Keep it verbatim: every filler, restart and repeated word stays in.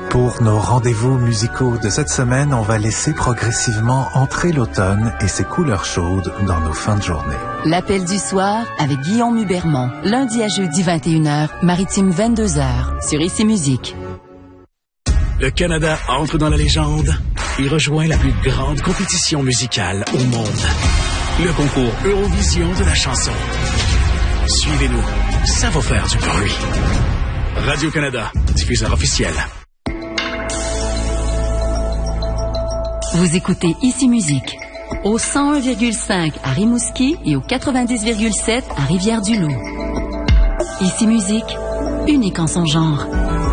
Pour nos rendez-vous musicaux de cette semaine, on va laisser progressivement entrer l'automne et ses couleurs chaudes dans nos fins de journée. L'appel du soir avec Guillaume Hubermont. Lundi à jeudi vingt et une heures, Maritime vingt-deux heures, sur Ici Musique. Le Canada entre dans la légende et rejoint la plus grande compétition musicale au monde. Le concours Eurovision de la chanson. Suivez-nous, ça va faire du bruit. Radio-Canada, diffuseur officiel. Vous écoutez Ici Musique, au cent un virgule cinq à Rimouski et au quatre-vingt-dix virgule sept à Rivière-du-Loup. Ici Musique, unique en son genre.